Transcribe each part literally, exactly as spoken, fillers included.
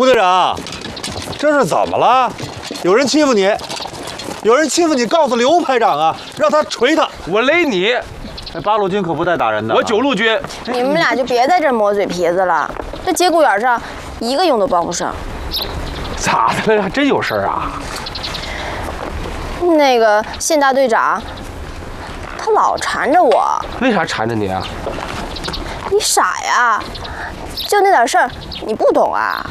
吴队长，这是怎么了？有人欺负你，有人欺负你，告诉刘排长啊，让他锤他。 我勒你！ 八路军可不带打人的。 我九路军。 你们俩就别在这磨嘴皮子了，这节骨眼上一个佣都帮不上。 咋的了？还真有事儿啊？ 那个县大队长，他老缠着我。 为啥缠着你啊？ 你傻呀？就那点事儿，你不懂啊？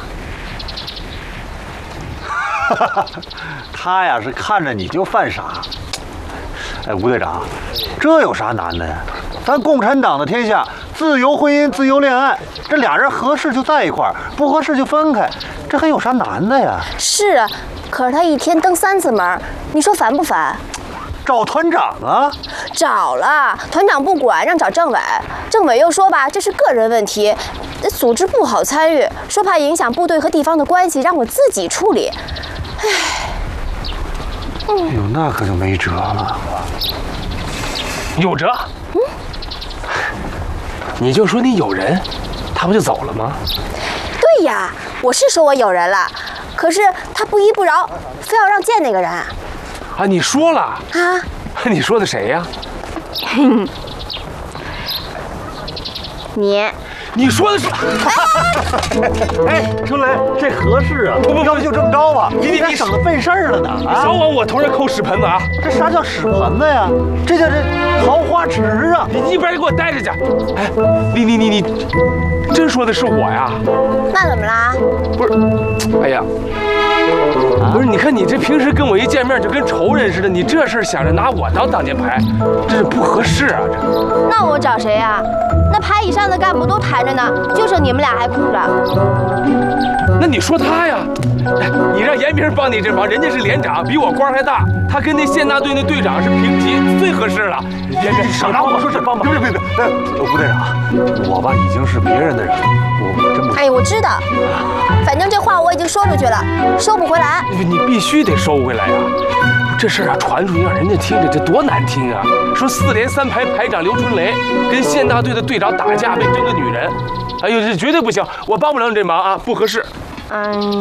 他呀是看着你就犯傻。哎，吴队长，这有啥难的呀？咱共产党的天下，自由婚姻、自由恋爱，这俩人合适就在一块儿，不合适就分开，这还有啥难的呀？ 是啊，可是他一天登三次门，你说烦不烦？ 找团长啊！ 找了，团长不管，让找政委。政委又说吧，这是个人问题，组织不好参与，说怕影响部队和地方的关系，让我自己处理。唉， 哎呦，那可就没辙了。 有辙？嗯，你就说你有人，他不就走了吗？ 对呀，我是说我有人了，可是他不依不饶，非要让见那个人。 啊，你说了啊？ 你说的谁呀？ 你。 你说的是？ 哎，春雷，这合适啊！不不，要不就这么着吧，你你省得费事儿了呢。 你少往我头上扣屎盆子啊！ 这啥叫屎盆子呀？这叫这桃花池啊！ 你一边给我待着去！哎，你你你你，真说的是我呀？ 那怎么啦？ 不是，哎呀。不是，你看你这平时跟我一见面就跟仇人似的，你这事儿想着拿我当挡箭牌，这是不合适啊！这。 那我找谁呀？那排以上的干部都谈着呢，就剩你们俩还空着。 那你说他呀？哎，你让严平帮你这忙，人家是连长，比我官还大，他跟那县大队那队长是平级，最合适了。别别，少拿我说事帮忙！别别别！哎， 吴队长，我吧已经是别人的人了，我我真不。 哎，我知道，反正这话我已经说出去了，收不回来。 你必须得收回来呀！这事儿啊传出去，让人家听着，这多难听啊！说四连三排排长刘春雷跟县大队的队长打架，被争个女人。哎呦，这绝对不行，我帮不了你这忙啊，不合适。 嗯。